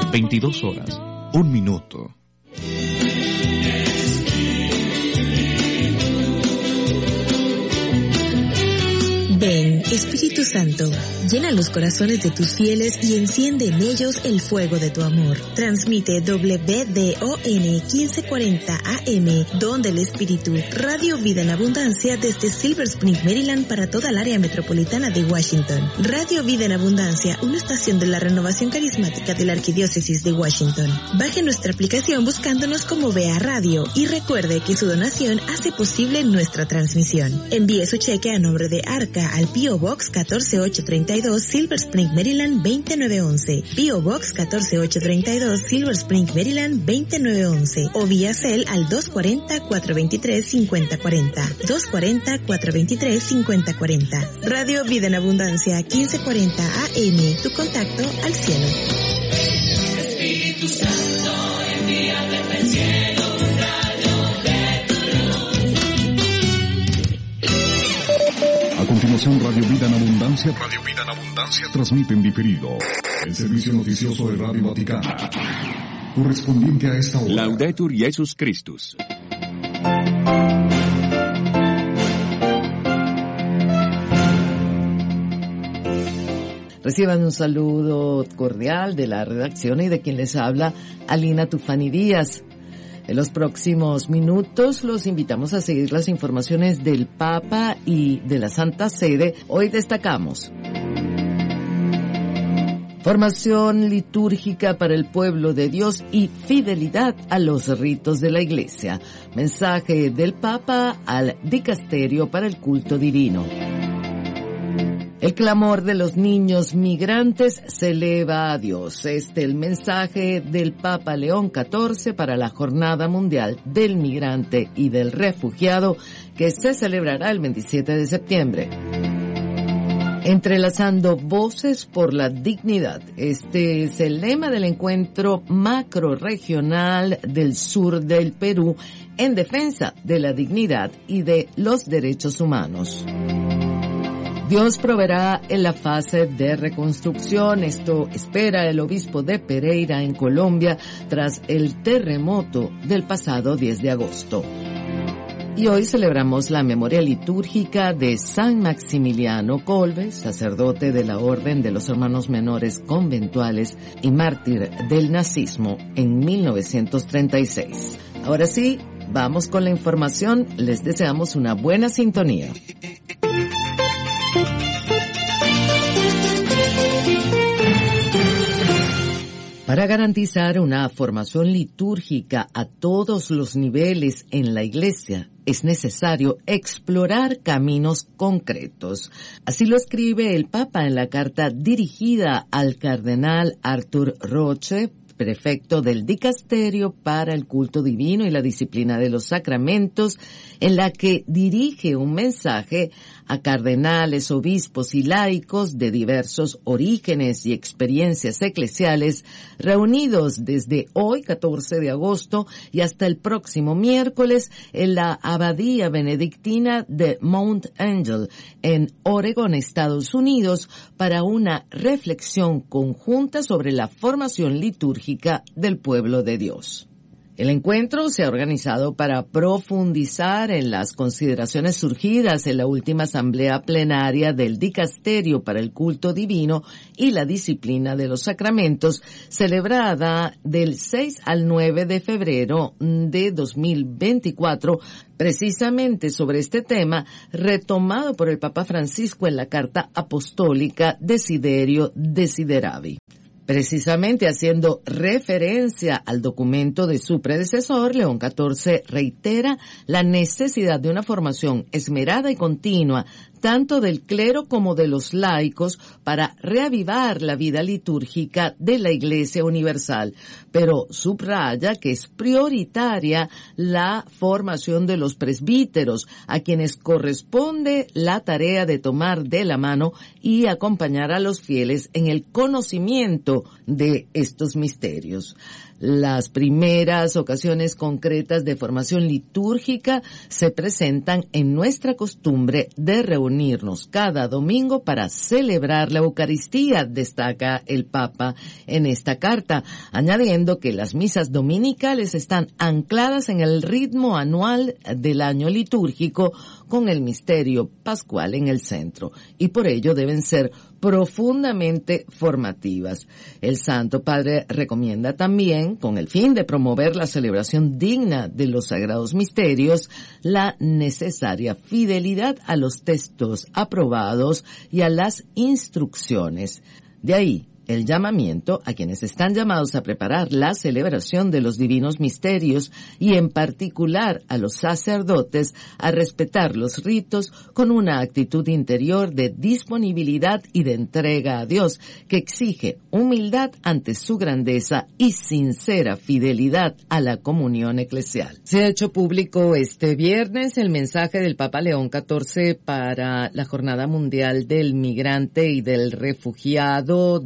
22 horas, 1 minuto. Ven, Espíritu Santo, llena los corazones de tus fieles y enciende en ellos el fuego de tu amor. Transmite WDON 1540 AM, Don del Espíritu, Radio Vida en Abundancia desde Silver Spring, Maryland para toda el área metropolitana de Washington. Radio Vida en Abundancia, una estación de la renovación carismática de la Arquidiócesis de Washington. Baje nuestra aplicación buscándonos como Vea Radio y recuerde que su donación hace posible nuestra transmisión. Envíe su cheque a nombre de Arca al P.O. Box 14832, Silver Spring, Maryland 29911, P.O. Box 14832, Silver Spring, Maryland 29911, o vía Cel al 240-423-5040, 240-423-5040. Radio Vida en Abundancia 1540 AM, tu contacto al cielo. Espíritu Santo, envíame del cielo. A continuación, Radio Vida en Abundancia. Radio Vida en Abundancia transmite en diferido el servicio noticioso de Radio Vaticana, correspondiente a esta hora. Laudetur Jesus Christus. Reciban un saludo cordial de la redacción y de quien les habla, Alina Tufani Díaz. En los próximos minutos los invitamos a seguir las informaciones del Papa y de la Santa Sede. Hoy destacamos: formación litúrgica para el pueblo de Dios y fidelidad a los ritos de la Iglesia. Mensaje del Papa al Dicasterio para el Culto Divino. El clamor de los niños migrantes se eleva a Dios. El mensaje del Papa León XIV para la Jornada Mundial del Migrante y del Refugiado, que se celebrará el 27 de septiembre. Entrelazando voces por la dignidad. Este es el lema del encuentro macrorregional del sur del Perú en defensa de la dignidad y de los derechos humanos. Dios proveerá en la fase de reconstrucción. Esto espera el obispo de Pereira en Colombia tras el terremoto del pasado 10 de agosto. Y hoy celebramos la memoria litúrgica de San Maximiliano Kolbe, sacerdote de la Orden de los Hermanos Menores Conventuales y mártir del nazismo en 1936. Ahora sí, vamos con la información. Les deseamos una buena sintonía. Para garantizar una formación litúrgica a todos los niveles en la Iglesia, es necesario explorar caminos concretos. Así lo escribe el Papa en la carta dirigida al cardenal Arthur Roche, prefecto del Dicasterio para el Culto Divino y la Disciplina de los Sacramentos, en la que dirige un mensaje a cardenales, obispos y laicos de diversos orígenes y experiencias eclesiales reunidos desde hoy, 14 de agosto, y hasta el próximo miércoles en la Abadía Benedictina de Mount Angel, en Oregón, Estados Unidos, para una reflexión conjunta sobre la formación litúrgica del pueblo de Dios. El encuentro se ha organizado para profundizar en las consideraciones surgidas en la última asamblea plenaria del Dicasterio para el Culto Divino y la Disciplina de los Sacramentos, celebrada del 6 al 9 de febrero de 2024, precisamente sobre este tema, retomado por el Papa Francisco en la Carta Apostólica Desiderio Desideravi. Precisamente haciendo referencia al documento de su predecesor, León XIV reitera la necesidad de una formación esmerada y continua tanto del clero como de los laicos para reavivar la vida litúrgica de la Iglesia Universal, pero subraya que es prioritaria la formación de los presbíteros, a quienes corresponde la tarea de tomar de la mano y acompañar a los fieles en el conocimiento de estos misterios. Las primeras ocasiones concretas de formación litúrgica se presentan en nuestra costumbre de reunir reunirnos cada domingo para celebrar la Eucaristía, destaca el Papa en esta carta, añadiendo que las misas dominicales están ancladas en el ritmo anual del año litúrgico con el misterio pascual en el centro y por ello deben ser profundamente formativas. El Santo Padre recomienda también, con el fin de promover la celebración digna de los sagrados misterios, la necesaria fidelidad a los textos aprobados y a las instrucciones. De ahí el llamamiento a quienes están llamados a preparar la celebración de los divinos misterios y en particular a los sacerdotes a respetar los ritos con una actitud interior de disponibilidad y de entrega a Dios que exige humildad ante su grandeza y sincera fidelidad a la comunión eclesial. Se ha hecho público este viernes el mensaje del Papa León XIV para la Jornada Mundial del Migrante y del Refugiado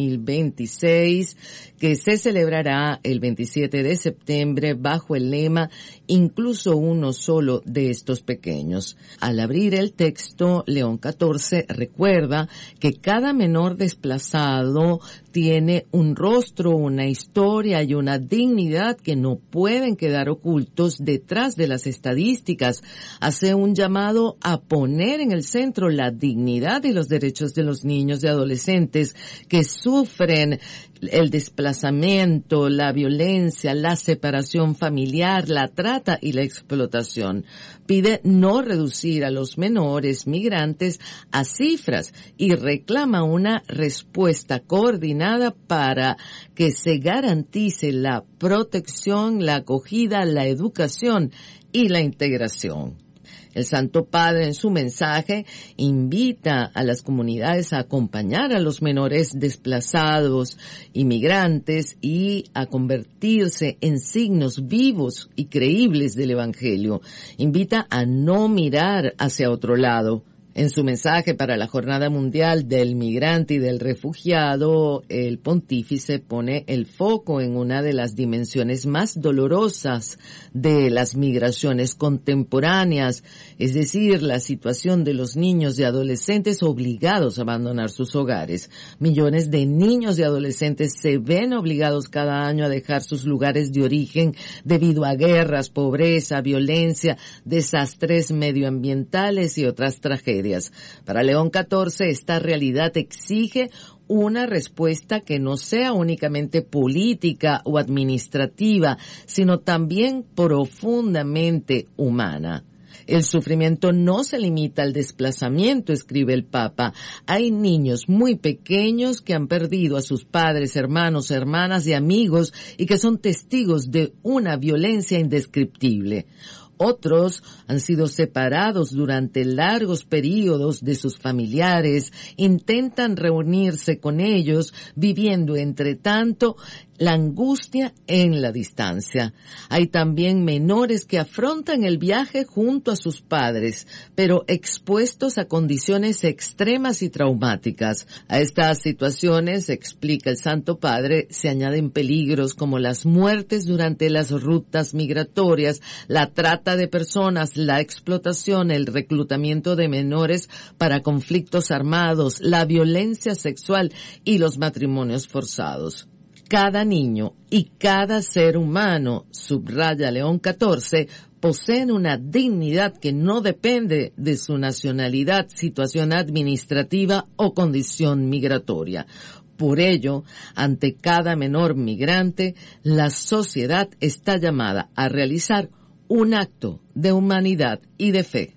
2026, que se celebrará el 27 de septiembre bajo el lema "Incluso uno solo de estos pequeños". Al abrir el texto, León XIV recuerda que cada menor desplazado tiene un rostro, una historia y una dignidad que no pueden quedar ocultos detrás de las estadísticas. Hace un llamado a poner en el centro la dignidad y los derechos de los niños y adolescentes que sufren el desplazamiento, la violencia, la separación familiar, la trata y la explotación. Pide no reducir a los menores migrantes a cifras y reclama una respuesta coordinada para que se garantice la protección, la acogida, la educación y la integración. El Santo Padre en su mensaje invita a las comunidades a acompañar a los menores desplazados, inmigrantes y a convertirse en signos vivos y creíbles del Evangelio. Invita a no mirar hacia otro lado. En su mensaje para la Jornada Mundial del Migrante y del Refugiado, el pontífice pone el foco en una de las dimensiones más dolorosas de las migraciones contemporáneas, es decir, la situación de los niños y adolescentes obligados a abandonar sus hogares. Millones de niños y adolescentes se ven obligados cada año a dejar sus lugares de origen debido a guerras, pobreza, violencia, desastres medioambientales y otras tragedias. Para León XIV, esta realidad exige una respuesta que no sea únicamente política o administrativa, sino también profundamente humana. El sufrimiento no se limita al desplazamiento, escribe el Papa. Hay niños muy pequeños que han perdido a sus padres, hermanos, hermanas y amigos y que son testigos de una violencia indescriptible. Otros han sido separados durante largos periodos de sus familiares, intentan reunirse con ellos, viviendo entre tanto la angustia en la distancia. Hay también menores que afrontan el viaje junto a sus padres, pero expuestos a condiciones extremas y traumáticas. A estas situaciones, explica el Santo Padre, se añaden peligros como las muertes durante las rutas migratorias, la trata de personas, la explotación, el reclutamiento de menores para conflictos armados, la violencia sexual y los matrimonios forzados. Cada niño y cada ser humano, subraya León XIV, poseen una dignidad que no depende de su nacionalidad, situación administrativa o condición migratoria. Por ello, ante cada menor migrante, la sociedad está llamada a realizar un acto de humanidad y de fe.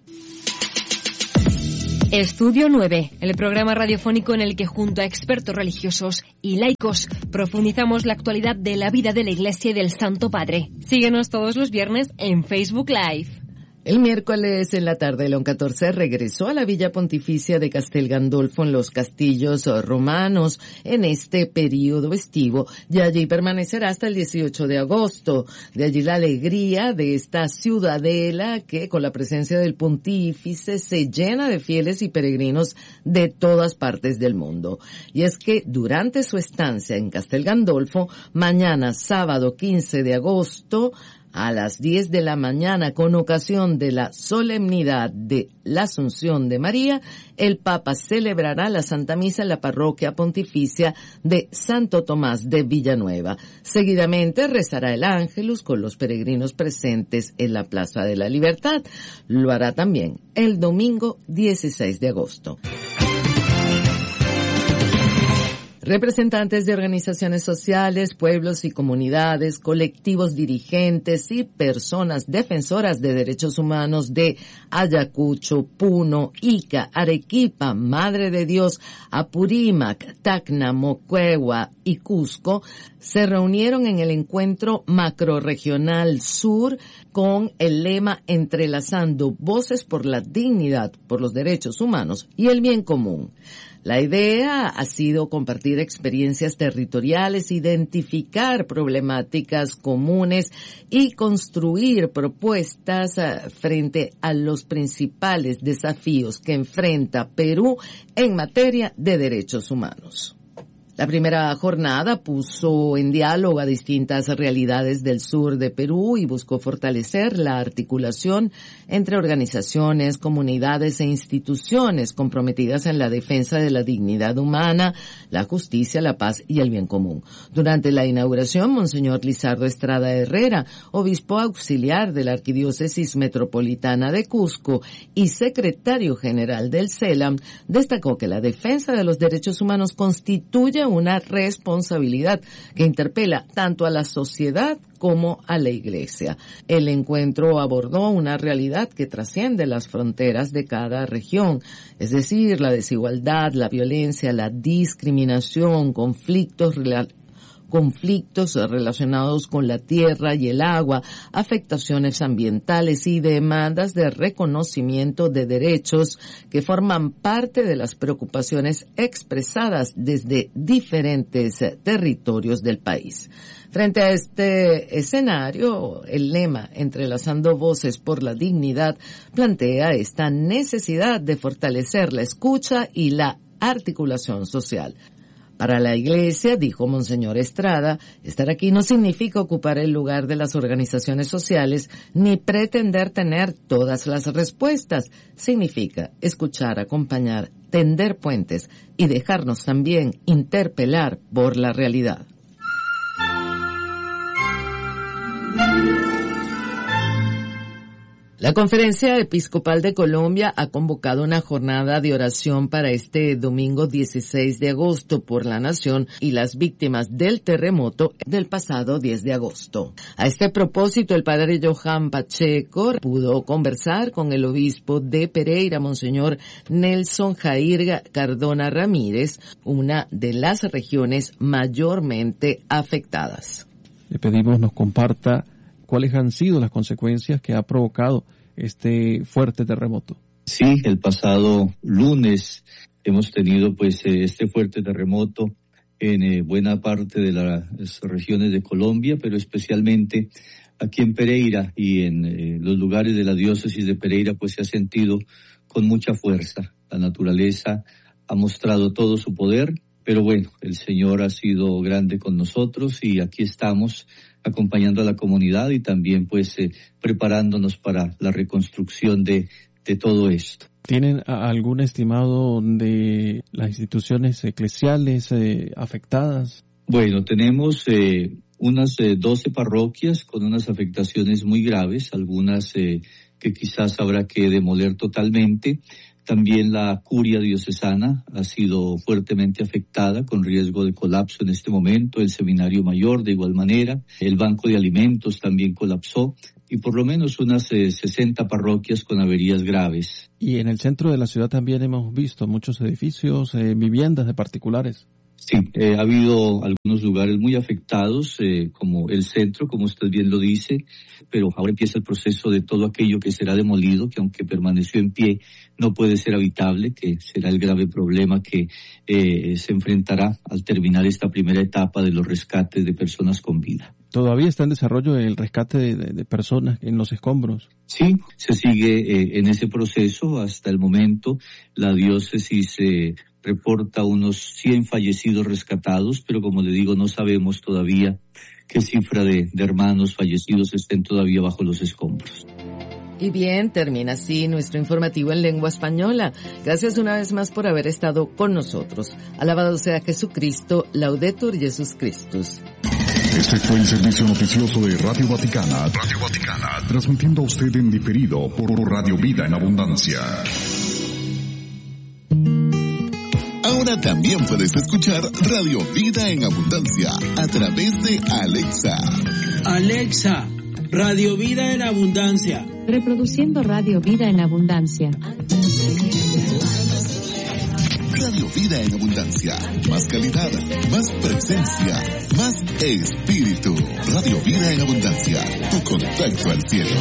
Estudio 9, el programa radiofónico en el que junto a expertos religiosos y laicos profundizamos la actualidad de la vida de la Iglesia y del Santo Padre. Síguenos todos los viernes en Facebook Live. El miércoles en la tarde, León XIV regresó a la Villa Pontificia de Castel Gandolfo en los castillos romanos en este periodo estivo y allí permanecerá hasta el 18 de agosto. De allí la alegría de esta ciudadela que con la presencia del pontífice se llena de fieles y peregrinos de todas partes del mundo. Y es que durante su estancia en Castel Gandolfo, mañana sábado 15 de agosto, a las 10 de la mañana, con ocasión de la solemnidad de la Asunción de María, el Papa celebrará la Santa Misa en la parroquia pontificia de Santo Tomás de Villanueva. Seguidamente rezará el Ángelus con los peregrinos presentes en la Plaza de la Libertad. Lo hará también el domingo 16 de agosto. Representantes de organizaciones sociales, pueblos y comunidades, colectivos dirigentes y personas defensoras de derechos humanos de Ayacucho, Puno, Ica, Arequipa, Madre de Dios, Apurímac, Tacna, Moquegua y Cusco se reunieron en el encuentro macrorregional sur con el lema Entrelazando voces por la dignidad, por los derechos humanos y el bien común. La idea ha sido compartir experiencias territoriales, identificar problemáticas comunes y construir propuestas frente a los principales desafíos que enfrenta Perú en materia de derechos humanos. La primera jornada puso en diálogo a distintas realidades del sur de Perú y buscó fortalecer la articulación entre organizaciones, comunidades e instituciones comprometidas en la defensa de la dignidad humana, la justicia, la paz y el bien común. Durante la inauguración, Monseñor Lizardo Estrada Herrera, obispo auxiliar de la Arquidiócesis Metropolitana de Cusco y secretario general del CELAM, destacó que la defensa de los derechos humanos constituye una responsabilidad que interpela tanto a la sociedad como a la Iglesia. El encuentro abordó una realidad que trasciende las fronteras de cada región, es decir, la desigualdad, la violencia, la discriminación, conflictos relacionados con la tierra y el agua, afectaciones ambientales y demandas de reconocimiento de derechos que forman parte de las preocupaciones expresadas desde diferentes territorios del país. Frente a este escenario, el lema Entrelazando voces por la dignidad plantea esta necesidad de fortalecer la escucha y la articulación social. Para la Iglesia, dijo Monseñor Estrada, estar aquí no significa ocupar el lugar de las organizaciones sociales ni pretender tener todas las respuestas. Significa escuchar, acompañar, tender puentes y dejarnos también interpelar por la realidad. La Conferencia Episcopal de Colombia ha convocado una jornada de oración para este domingo 16 de agosto por la nación y las víctimas del terremoto del pasado 10 de agosto. A este propósito, el padre Johan Pacheco pudo conversar con el obispo de Pereira, Monseñor Nelson Jair Cardona Ramírez, una de las regiones mayormente afectadas. Le pedimos nos comparta cuáles han sido las consecuencias que ha provocado este fuerte terremoto. Sí, el pasado lunes hemos tenido este fuerte terremoto en buena parte de las regiones de Colombia, pero especialmente aquí en Pereira y en los lugares de la diócesis de Pereira, pues se ha sentido con mucha fuerza. La naturaleza ha mostrado todo su poder, pero bueno, el Señor ha sido grande con nosotros y aquí estamos acompañando a la comunidad y también preparándonos para la reconstrucción de todo esto. ¿Tienen algún estimado de las instituciones eclesiales afectadas? Bueno, tenemos unas 12 parroquias con unas afectaciones muy graves, algunas que quizás habrá que demoler totalmente. También la curia diocesana ha sido fuertemente afectada con riesgo de colapso en este momento, el seminario mayor de igual manera, el banco de alimentos también colapsó y por lo menos unas 60 parroquias con averías graves. Y en el centro de la ciudad también hemos visto muchos edificios, viviendas de particulares. Sí, ha habido algunos lugares muy afectados, como el centro, como usted bien lo dice, pero ahora empieza el proceso de todo aquello que será demolido, que aunque permaneció en pie, no puede ser habitable, que será el grave problema que se enfrentará al terminar esta primera etapa de los rescates de personas con vida. ¿Todavía está en desarrollo el rescate de personas en los escombros? Sí, se sigue en ese proceso. Hasta el momento la diócesis reporta unos 100 fallecidos rescatados, pero como le digo, no sabemos todavía qué cifra de hermanos fallecidos estén todavía bajo los escombros. Y bien, termina así nuestro informativo en lengua española. Gracias una vez más por haber estado con nosotros. Alabado sea Jesucristo, Laudetur Jesus Christus. Este fue el servicio noticioso de Radio Vaticana, transmitiendo a usted en diferido por Radio Vida en Abundancia. Ahora también puedes escuchar Radio Vida en Abundancia a través de Alexa. Alexa, Radio Vida en Abundancia. Reproduciendo Radio Vida en Abundancia. Radio Vida en Abundancia. Más calidad, más presencia, más espíritu. Radio Vida en Abundancia. Tu contacto al cielo.